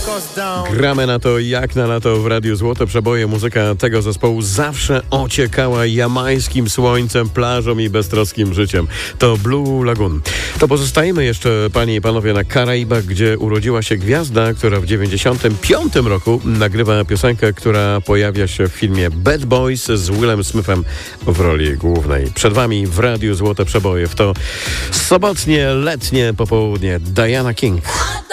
Gramy na to jak na lato w Radiu Złote Przeboje. Muzyka tego zespołu zawsze ociekała jamańskim słońcem, plażą i beztroskim życiem. To Blue Lagoon. To pozostajemy jeszcze, panie i panowie, na Karaibach, gdzie urodziła się gwiazda, która w 95 roku nagrywa piosenkę, która pojawia się w filmie Bad Boys z Willem Smithem w roli głównej. Przed wami w Radiu Złote Przeboje w to sobotnie, letnie popołudnie Diana King.